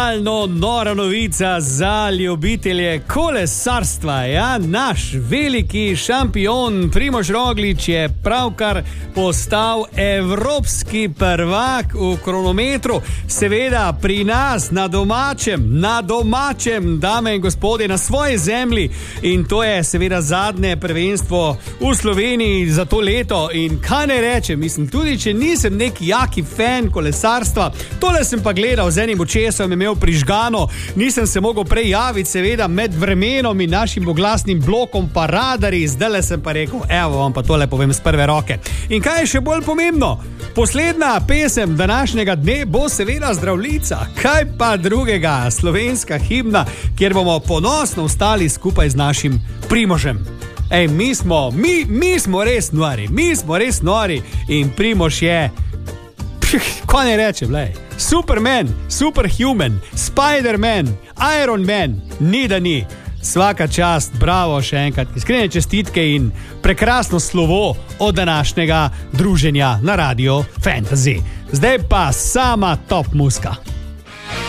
Nora novica za ljubitelje kolesarstva. Ja, naš veliki šampion Primož Roglič je pravkar postal evropski prvak v kronometru. Seveda pri nas na domačem, dame in gospodje, na svoji zemlji. In to je seveda zadnje prvenstvo v Sloveniji za to leto. In kaj ne rečem, mislim, tudi če nisem neki jaki fan kolesarstva, tole sem pa gledal z enim očesom, imel prižgano, nisem se mogel prej javiti, seveda med vremenom in našim oglasnim blokom pa radari, zdaj sem pa rekel, evo vam pa tole povem z prve roke. In kaj je še bolj pomembno? Poslednja pesem današnjega dne bo seveda Zdravljica, kaj pa drugega, slovenska himna, kjer bomo ponosno ostali skupaj z našim Primožem. Ej, mi smo res nori in Primož je, kaj ne rečem, lej, Superman, Superhuman, Spiderman, Iron Man, ni da ni. Svaka čast, bravo še enkrat, iskrene čestitke in prekrasno slovo od današnjega druženja na Radio Fantasy. Zdaj pa sama top muska.